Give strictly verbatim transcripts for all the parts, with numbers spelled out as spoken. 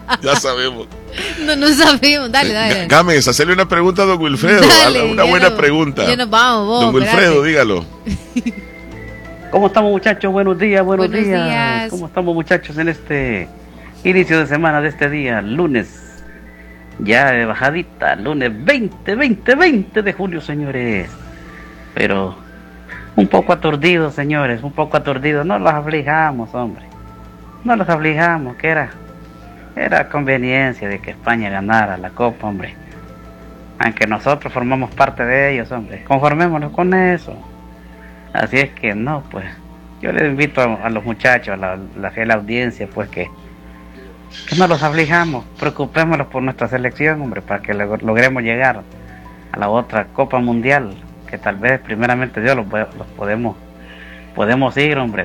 Ya sabemos. No, no sabemos. Dale, dale. Gámez, hacerle una pregunta a don Wilfredo. Dale, una buena no, pregunta. Ya nos vamos, vos. Don Wilfredo, espérate. dígalo. ¿Cómo estamos, muchachos? Buenos días, buenos, Buenos días. días. ¿Cómo estamos, muchachos, en este inicio de semana de este día, lunes? Ya de bajadita, lunes veinte, veinte, veinte de julio, señores. Pero un poco aturdidos, señores, un poco aturdidos. No los aflijamos, hombre. No los aflijamos, que era, era conveniencia de que España ganara la Copa, hombre. Aunque nosotros formamos parte de ellos, hombre. Conformémonos con eso. Así es que no, pues. Yo les invito a, a los muchachos, a la, la fiel audiencia, pues que, que no los aflijamos. Preocupémonos por nuestra selección, hombre, para que log- logremos llegar a la otra Copa Mundial. Que tal vez, primeramente Dios, los, los podemos, podemos ir, hombre.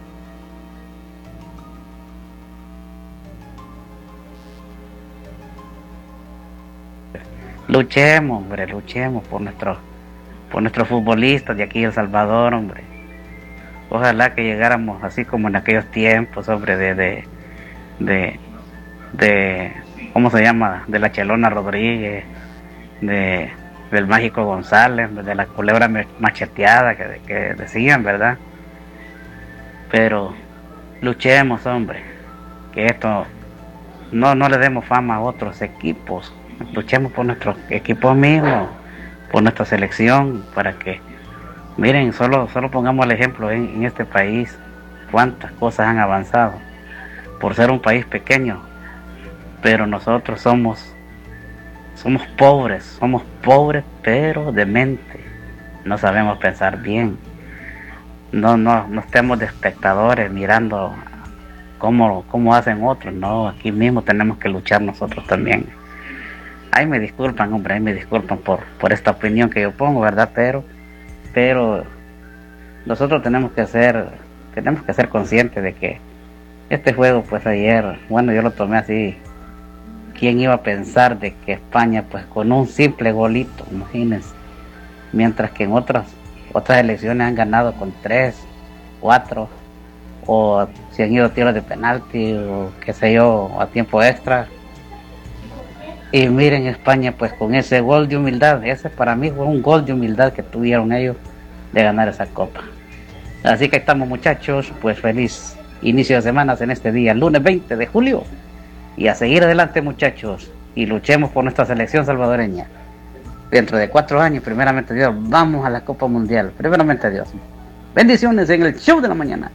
Luchemos, hombre, luchemos por nuestros por nuestros futbolistas de aquí de El Salvador, hombre. Ojalá que llegáramos así como en aquellos tiempos, hombre, de de de, de ¿cómo se llama? De la Chelona Rodríguez, de del Mágico González, de la culebra macheteada que, que decían, ¿verdad? Pero luchemos, hombre, que esto no no le demos fama a otros equipos. Luchemos por nuestro equipo mismo, por nuestra selección, para que, miren, solo, solo pongamos el ejemplo en, en este país, cuántas cosas han avanzado, por ser un país pequeño, pero nosotros somos, somos pobres, somos pobres pero de mente, no sabemos pensar bien, no, no, no estemos de espectadores mirando cómo, cómo hacen otros, no, aquí mismo tenemos que luchar nosotros también. Ay, me disculpan, hombre, ay, me disculpan por, por esta opinión que yo pongo, ¿verdad? Pero, pero nosotros tenemos que ser, tenemos que ser conscientes de que este juego, pues ayer, bueno, yo lo tomé así. ¿Quién iba a pensar de que España, pues con un simple golito, imagínense, mientras que en otras, otras elecciones han ganado con tres, cuatro, o si han ido tiros de penalti, o qué sé yo, a tiempo extra. Y miren España, pues con ese gol de humildad, ese para mí fue un gol de humildad que tuvieron ellos de ganar esa copa. Así que estamos, muchachos, pues feliz inicio de semanas en este día, lunes veinte de julio. Y a seguir adelante, muchachos, y luchemos por nuestra selección salvadoreña. Dentro de cuatro años, primeramente Dios, vamos a la Copa Mundial, primeramente Dios. Bendiciones en el show de la mañana.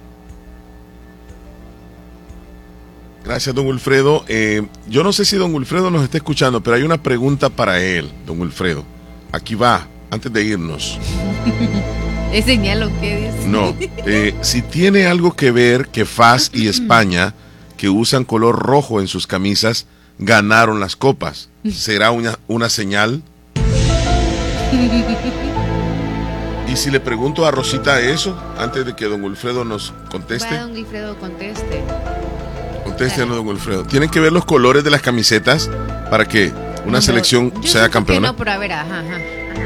Gracias, don Wilfredo. Eh, yo no sé si don Wilfredo nos está escuchando, pero hay una pregunta para él, don Wilfredo. Aquí va, antes de irnos. ¿Es señal o qué dice? No, eh, si tiene algo que ver que F A S y España, que usan color rojo en sus camisas, ganaron las copas, ¿será una, una señal? Y si le pregunto a Rosita eso, antes de que don Wilfredo nos conteste. Va, don Wilfredo, conteste. Conteste, no, don Wilfredo. ¿Tienen que ver los colores de las camisetas para que una No, selección yo sea siento campeona? que no, pero a ver, ajá, ajá.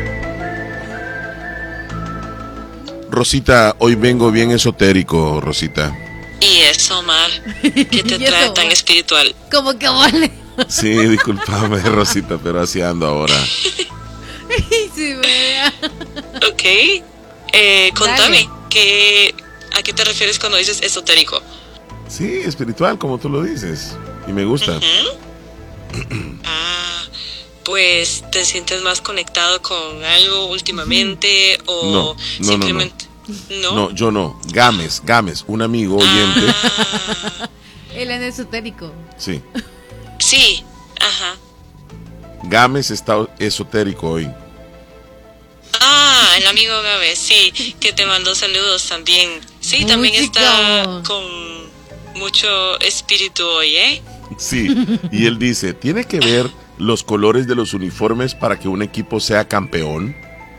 Rosita, hoy vengo bien esotérico, Rosita. Y eso, Mar, ¿qué te Y trae eso, tan Mar. espiritual? Como que vale. Sí, discúlpame, Rosita, pero así ando ahora. Sí, vea. Ok, eh, contame, Dale. ¿qué, ¿a qué te refieres cuando dices esotérico? Sí, espiritual, como tú lo dices. Y me gusta. Uh-huh. Ah, pues, ¿te sientes más conectado con algo últimamente o No, no, no, simplemente no? No, yo no. Gámez, Gámez, un amigo oyente. Ah, Él es esotérico. Sí. sí, ajá. Gámez está esotérico hoy. Ah, el amigo Gabe, sí, que te mandó saludos también. Sí, también Música. está con mucho espíritu hoy, ¿eh? Sí. Y él dice, ¿tiene que ver los colores de los uniformes para que un equipo sea campeón?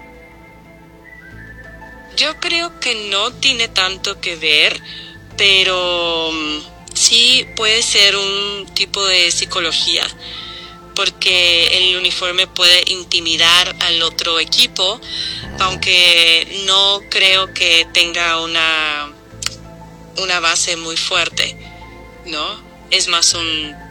Yo creo que no tiene tanto que ver, pero mm, sí puede ser un tipo de psicología, porque el uniforme puede intimidar al otro equipo, aunque no creo que tenga una, una base muy fuerte, ¿no? Es más un